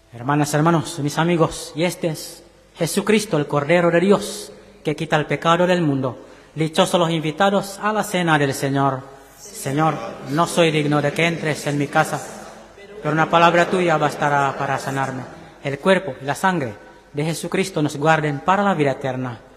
Hermanas, hermanos, mis amigos, y este es Jesucristo, el Cordero de Dios, que quita el pecado del mundo. Dichosos los invitados a la cena del Señor. Señor, no soy digno de que entres en mi casa, pero una palabra tuya bastará para sanarme. El cuerpo y la sangre de Jesucristo nos guarden para la vida eterna.